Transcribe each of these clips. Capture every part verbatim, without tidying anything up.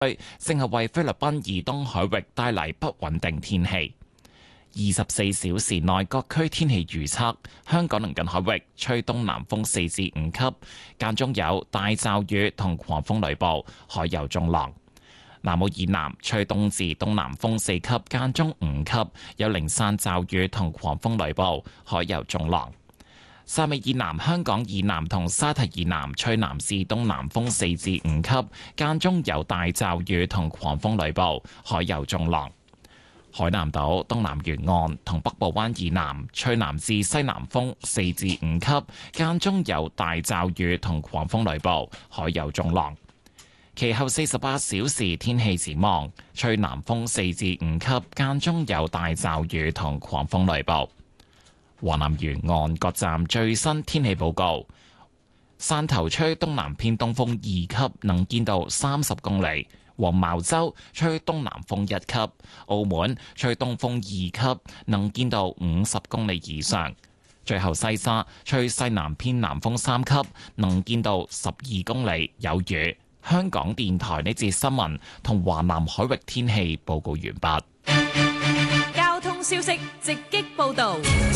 正係為菲律賓以東海域帶嚟不穩定天氣。二十四小時內各區天氣預測：香港鄰近海域吹東南風四至五級，間中有大驟雨同狂風雷暴，海有中浪。南澳以南吹東至東南風四級，間中五級，有零散驟雨同狂風雷暴，海有中浪。汕尾以南、香港以南同沙堤以南吹南至東南風四至五級，間中有大驟雨同狂風雷暴，海有中浪。海南島東南沿岸同北部灣以南吹南至西南風四至五級，間中有大驟雨同狂風雷暴，海有中浪。其後四十八小時天氣展望，吹南風四至五級，間中有大驟雨同狂風雷暴。華南沿岸各站最新天氣報告：汕頭吹東南偏東風二級，能見度三十公里；黃茅洲吹東南風一級；澳門吹東風二級，能見度五十公里以上。最後西沙吹西南偏南風三級，能見度十二公里，有雨。香港電台呢節新聞同華南海域天氣報告完畢。 交通消息直擊報道。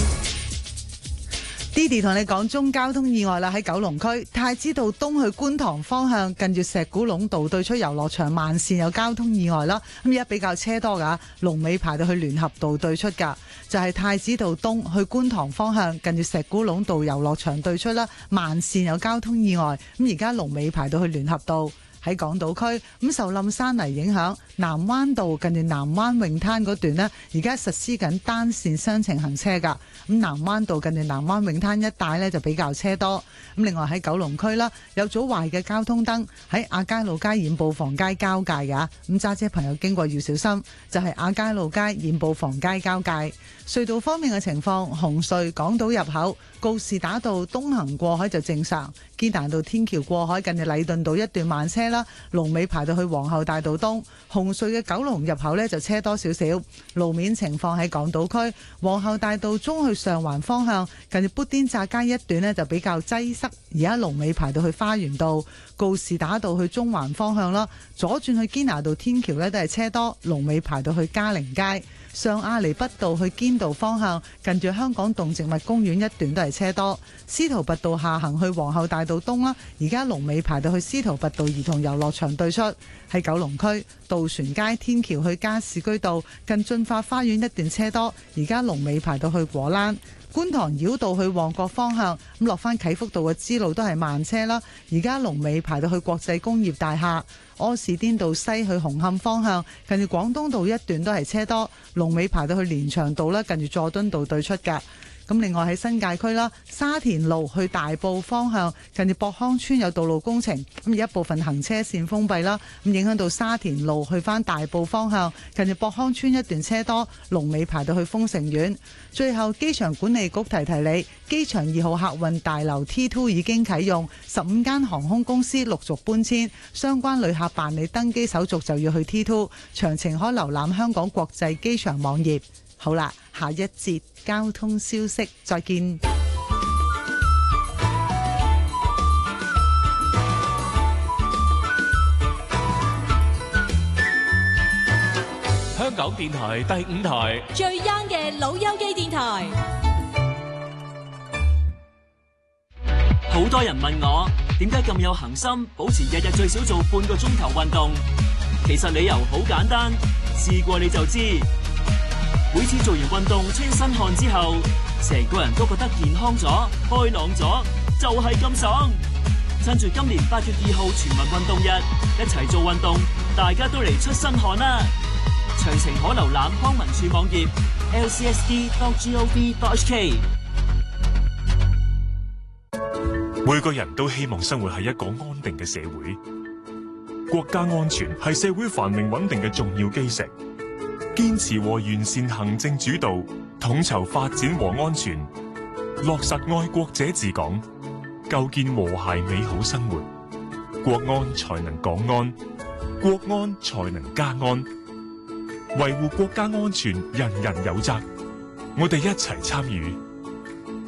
Didi 同你講中交通意外啦，喺九龍區太子道東去觀塘方向，近住石鼓壟道對出遊樂場慢線有交通意外啦。咁而家比較車多噶，龍尾排到去聯合道對出噶，就係、是、太子道東去觀塘方向，近住石鼓壟道遊樂場對出啦，慢線有交通意外。咁而家龍尾排到去聯合道。喺港島區，咁受冧山泥影響，南灣道近住南灣泳灘嗰段呢，而家實施緊單線雙程行車㗎。咁南灣道近住南灣泳灘一帶呢，就比較車多。咁另外喺九龍區啦，有組壞嘅交通燈喺亞皆老街染布房街交界㗎。咁揸車朋友經過要小心，就係亞皆老街染布房街交界。隧道方面嘅情況，紅隧港島入口告士打道東行過海就正常，堅拿道天橋過海近住禮頓道一段慢車啦，龍尾排到去皇后大道東。紅隧嘅九龍入口呢就車多少少。路面情況喺港島區皇后大道中去上環方向近住砵甸乍街一段呢就比較擠塞，而家龍尾排到去花園道。告士打道去中環方向啦，左轉去堅拿道天橋呢都係車多，龍尾排到去嘉寧街。上亞厘畢道去堅道方向，近住香港動植物公園一段都係車多。司徒拔道下行去皇后大道東啦，而家龍尾排到去司徒拔道兒童遊樂場對出。喺九龍區渡船街天橋去加士居道近駿發花園一段車多，而家龍尾排到去果欄。觀塘繞道去旺角方向，咁落翻啟福道嘅支路都係慢車啦，而家龍尾排到去國際工業大廈。柯士甸道西去紅磡方向，近住廣東道一段都係車多，龍尾排到去連翔道啦，近住佐敦道對出㗎。咁另外喺新界區啦，沙田路去大埔方向，近住博康村有道路工程，咁而一部分行車線封閉啦，咁影響到沙田路去返大埔方向，近住博康村一段車多，龍尾排到去豐盛苑。最後，機場管理局提提你，機場二號客運大樓 T 二 已經啟用，十五間航空公司陸續搬遷，相關旅客辦理登機手續就要去 T 二，詳情可瀏覽香港國際機場網頁。好啦，下一節交通消息，再見。 香港電台第五台最 young 嘅老友記電台。 好多人問我點解咁有恒心，保持日日最少做半個鐘頭運動。其實理由好簡單，試過你就知。每次做完運動出身汗之後，成個人都覺得健康咗、開朗咗，就係咁爽。趁住今年八月二號全民運動日，一齊做運動，大家都嚟出身汗啦！詳情可瀏覽康文署網頁 l c s d dot gov dot h k。 每個人都希望生活喺一個安定嘅社會，國家安全係社會繁榮穩定嘅重要基石。堅持和完善行政主導，統籌發展和安全，落實愛國者治港，構建和諧美好生活，國安才能港安，國安才能家安。維護國家安全，人人有責。我哋一齊參與，